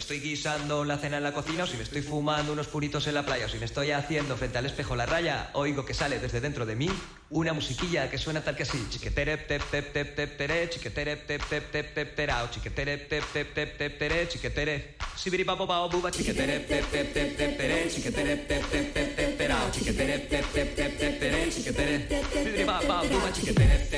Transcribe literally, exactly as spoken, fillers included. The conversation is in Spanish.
estoy guisando la cena en la cocina, o si me estoy fumando unos puritos en la playa, o si me estoy haciendo frente al espejo la raya, oigo que sale desde dentro de mí una musiquilla que suena tal que así. Chiquetere tep tep tep tep tere, chiquetere tep tep tep tep terao, chiquetere tep tep tep tep tere, chiquetere. Sibiri babo bao buba, chiquetere tep tep tep tep tere, chiquetere tep tep tep tep terao, chiquetere tep tep tep tep tere, chiquetere. Sibiri babo buba, chiquetere.